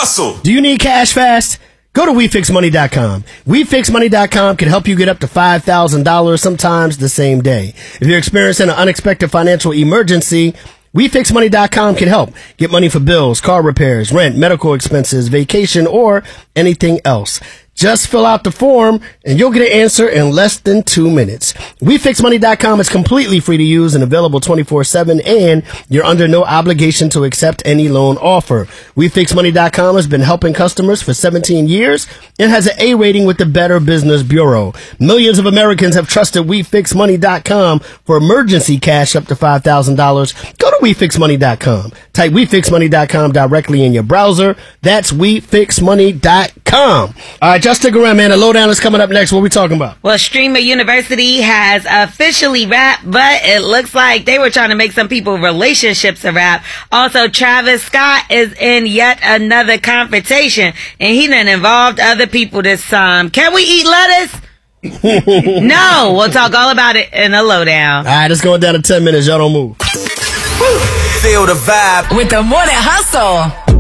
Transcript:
hustle. Do you need cash fast? Go to WeFixMoney.com. WeFixMoney.com can help you get up to $5,000 sometimes the same day. If you're experiencing an unexpected financial emergency, WeFixMoney.com can help. Get money for bills, car repairs, rent, medical expenses, vacation, or anything else. Just fill out the form and you'll get an answer in less than 2 minutes. WeFixMoney.com is completely free to use and available 24/7, and you're under no obligation to accept any loan offer. WeFixMoney.com has been helping customers for 17 years and has an A rating with the Better Business Bureau. Millions of Americans have trusted WeFixMoney.com for emergency cash up to $5,000. Go to WeFixMoney.com. Type WeFixMoney.com directly in your browser. That's WeFixMoney.com. All right, just stick around, man. The lowdown is coming up next. What are we talking about? Well, Streamer University has officially wrapped, but it looks like they were trying to make some people relationships a wrap. Also, Travis Scott is in yet another confrontation, and he done involved other people this time. Can we eat lettuce? No. We'll talk all about it in the lowdown. All right, it's going down to 10 minutes. Y'all don't move. Feel the vibe with the Morning Hustle.